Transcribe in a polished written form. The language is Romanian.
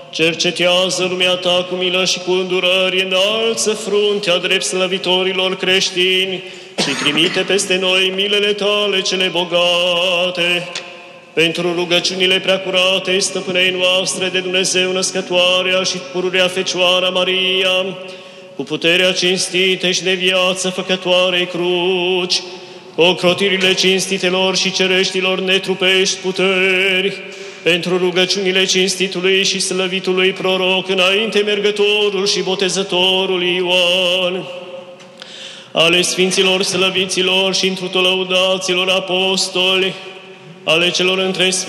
cercetează lumea ta cu milă și cu îndurări, înalță fruntea drept slăvitorilor creștini și trimite peste noi milele tale cele bogate. Pentru rugăciunile preacurate, stăpânei noastre de Dumnezeu născătoarea și pururea Fecioara Maria, cu puterea cinstite și de viață făcătoarei cruci, cu ocrotirile cinstitelor și cereștilor netrupești puteri, pentru rugăciunile cinstitului și slăvitului proroc, înainte mergătorul și botezătorul Ioan, ale sfinților slăviților și întru lăudaților apostoli, ale celor între